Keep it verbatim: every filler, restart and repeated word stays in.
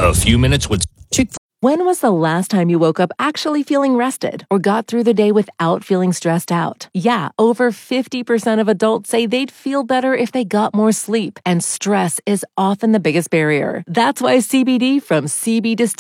A few minutes with Chick-fil- When was the last time you woke up actually feeling rested or got through the day without feeling stressed out? Yeah, over fifty percent of adults say they'd feel better if they got more sleep, and stress is often the biggest barrier. That's why C B D from C B Distillery